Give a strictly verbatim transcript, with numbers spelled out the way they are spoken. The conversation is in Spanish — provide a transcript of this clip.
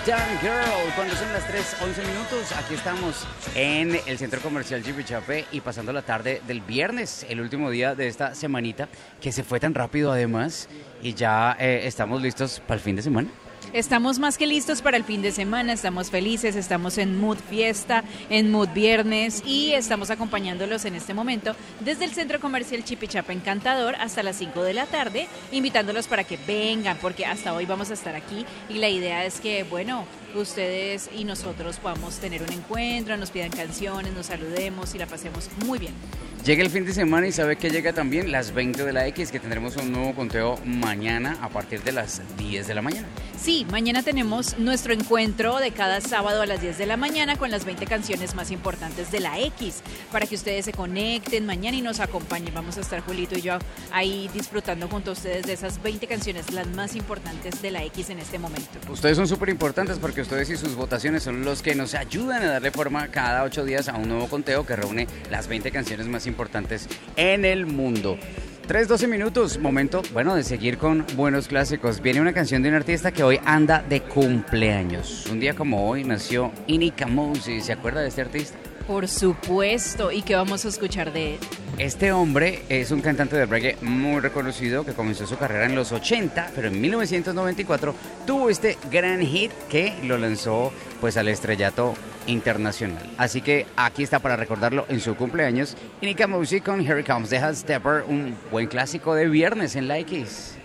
Down Girl. Cuando son las tres once minutos, aquí estamos en el Centro Comercial Chipichape y pasando la tarde del viernes, el último día de esta semanita, que se fue tan rápido además, y ya eh, estamos listos para el fin de semana. Estamos más que listos para el fin de semana, estamos felices, estamos en mood fiesta, en mood viernes y estamos acompañándolos en este momento desde el Centro Comercial Chipichape Encantador hasta las cinco de la tarde, invitándolos para que vengan porque hasta hoy vamos a estar aquí y la idea es que, bueno, ustedes y nosotros podamos tener un encuentro, nos pidan canciones, nos saludemos y la pasemos muy bien. Llega el fin de semana y sabe que llega también las veinte de la X, que tendremos un nuevo conteo mañana a partir de las diez de la mañana. Sí, mañana tenemos nuestro encuentro de cada sábado a las diez de la mañana con las veinte canciones más importantes de la X, para que ustedes se conecten mañana y nos acompañen. Vamos a estar Julito y yo ahí disfrutando junto a ustedes de esas veinte canciones, las más importantes de la X en este momento. Ustedes son súper importantes porque ustedes y sus votaciones son los que nos ayudan a darle forma cada ocho días a un nuevo conteo que reúne las veinte canciones más importantes en el mundo. tres, doce minutos, momento, bueno, de seguir con buenos clásicos. Viene una canción de un artista que hoy anda de cumpleaños. Un día como hoy nació Ini Kamoze. ¿Se acuerda de este artista? Por supuesto. ¿Y qué vamos a escuchar de él? Este hombre es un cantante de reggae muy reconocido que comenzó su carrera en los ochenta, pero en mil novecientos noventa y cuatro tuvo este gran hit que lo lanzó pues al estrellato internacional. Así que aquí está para recordarlo en su cumpleaños. Ini Kamoze con Here Comes the Hot Stepper, un buen clásico de viernes en la X.